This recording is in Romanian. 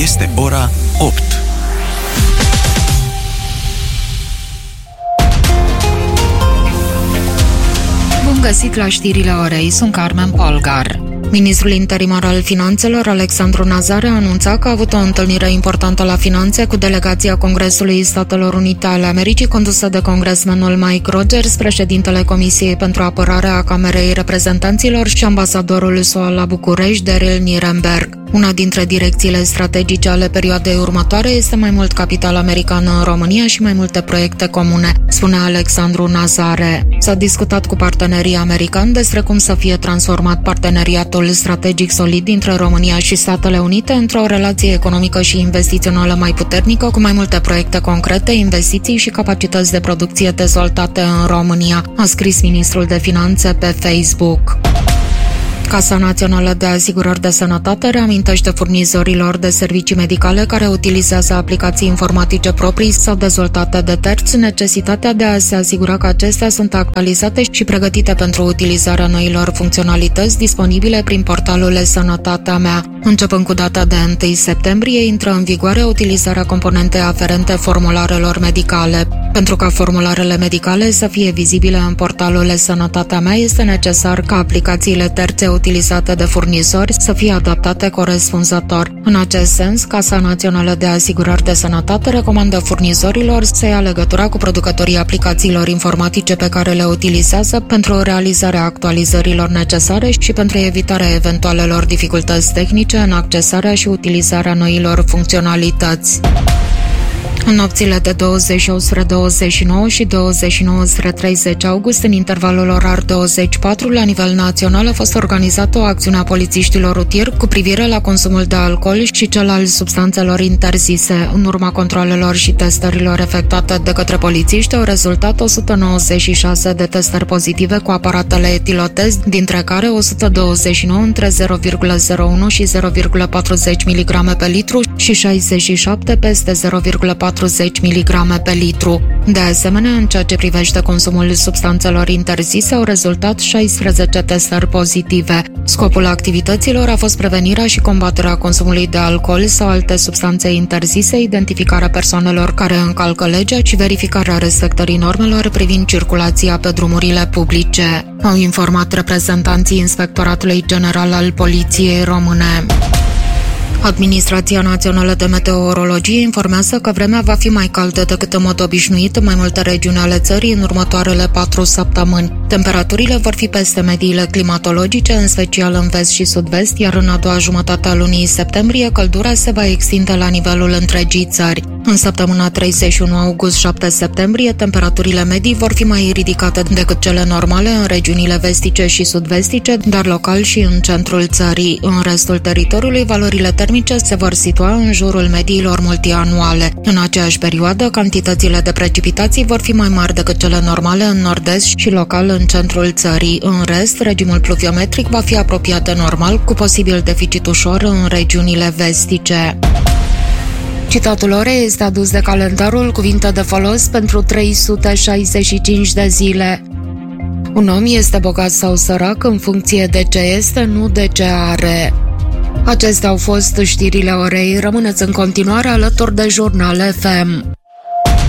Este ora 8. Bun găsit la știrile orei, sunt Carmen Polgar. Ministrul interimar al Finanțelor, Alexandru Nazare, a anunțat că a avut o întâlnire importantă la finanțe cu delegația Congresului Statelor Unite ale Americii, condusă de congresmenul Mike Rogers, președintele Comisiei pentru Apărare a Camerei Reprezentanților și ambasadorul SUA la București, Daryl Nirenberg. Una dintre direcțiile strategice ale perioadei următoare este mai mult capital american în România și mai multe proiecte comune, spune Alexandru Nazare. S-a discutat cu partenerii americani despre cum să fie transformat parteneriatul strategic solid dintre România și Statele Unite într-o relație economică și investițională mai puternică, cu mai multe proiecte concrete, investiții și capacități de producție dezvoltate în România, a scris ministrul de Finanțe pe Facebook. Casa Națională de Asigurări de Sănătate reamintește furnizorilor de servicii medicale care utilizează aplicații informatice proprii sau dezvoltate de terți necesitatea de a se asigura că acestea sunt actualizate și pregătite pentru utilizarea noilor funcționalități disponibile prin portalul Sănătatea Mea. Începând cu data de 1 septembrie, intră în vigoare utilizarea componentei aferente formularelor medicale. Pentru ca formularele medicale să fie vizibile în portalul Sănătatea Mea, este necesar ca aplicațiile terțe utilizate de furnizori să fie adaptate corespunzător. În acest sens, Casa Națională de Asigurări de Sănătate recomandă furnizorilor să ia legătura cu producătorii aplicațiilor informatice pe care le utilizează pentru realizarea actualizărilor necesare și pentru evitarea eventualelor dificultăți tehnice în accesarea și utilizarea noilor funcționalități. În nopțile de 28 spre 29 și 29 spre 30 august, în intervalul orar 24, la nivel național a fost organizată o acțiune a polițiștilor rutieri cu privire la consumul de alcool și cel al substanțelor interzise. În urma controalelor și testărilor efectuate de către polițiști, au rezultat 196 de testări pozitive cu aparatele etilotest, dintre care 129 între 0,01 și 0,40 mg pe litru și 67 peste 0,40 mg pe litru. De asemenea, în ceea ce privește consumul substanțelor interzise, au rezultat 16 testări pozitive. Scopul activităților a fost prevenirea și combaterea consumului de alcool sau alte substanțe interzise, identificarea persoanelor care încalcă legea și verificarea respectării normelor privind circulația pe drumurile publice, au informat reprezentanții Inspectoratului General al Poliției Române. Administrația Națională de Meteorologie informează că vremea va fi mai caldă decât în mod obișnuit în mai multe regiuni ale țării în următoarele 4 săptămâni. Temperaturile vor fi peste mediile climatologice, în special în vest și sud-vest, iar în a doua jumătate a lunii septembrie căldura se va extinde la nivelul întregii țări. În săptămâna 31 august-7 septembrie, temperaturile medii vor fi mai ridicate decât cele normale în regiunile vestice și sud-vestice, dar local și în centrul țării. În restul teritoriului, valorile termice se vor situa în jurul mediilor multianuale. În aceeași perioadă, cantitățile de precipitații vor fi mai mari decât cele normale în nord-est și local în centrul țării. În rest, regimul pluviometric va fi apropiat de normal, cu posibil deficit ușor în regiunile vestice. Citatul orei este adus de calendarul Cuvinte de folos pentru 365 de zile. Un om este bogat sau sărac în funcție de ce este, nu de ce are. Acestea au fost știrile orei. Rămâneți în continuare alături de Jurnal FM.